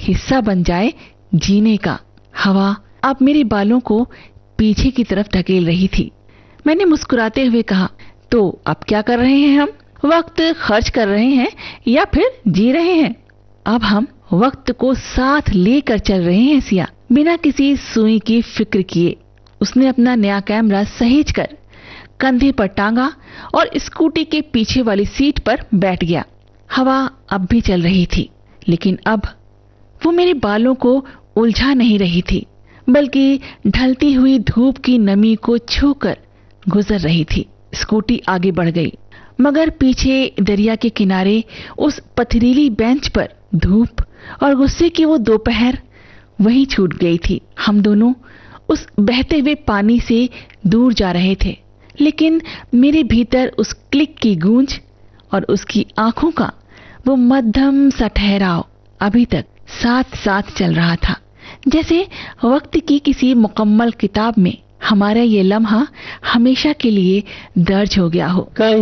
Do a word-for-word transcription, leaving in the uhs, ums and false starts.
हिस्सा बन जाए जीने का। हवा अब मेरे बालों को पीछे की तरफ धकेल रही थी। मैंने मुस्कुराते हुए कहा, तो अब क्या कर रहे हैं हम? वक्त खर्च कर रहे हैं या फिर जी रहे हैं? अब हम वक्त को साथ लेकर चल रहे हैं सिया, बिना किसी सुई की फिक्र किए। उसने अपना नया कैमरा सहेज कर कंधे पर टांगा और स्कूटी के पीछे वाली सीट पर बैठ गया। हवा अब भी चल रही थी, लेकिन अब वो मेरे बालों को उलझा नहीं रही थी, बल्कि ढलती हुई धूप की नमी को छूकर गुजर रही थी। स्कूटी आगे बढ़ गई, मगर पीछे दरिया के किनारे उस पथरीली बेंच पर धूप और गुस्से की वो दोपहर वहीं छूट गई थी। हम दोनों उस बहते हुए पानी से दूर जा रहे थे, लेकिन मेरे भीतर उस क्लिक की गूंज और उसकी आंखों का वो मध्यम सा ठहराव अभी तक साथ साथ चल रहा था, जैसे वक्त की किसी मुकम्मल किताब में हमारा ये लम्हा हमेशा के लिए दर्ज हो गया हो।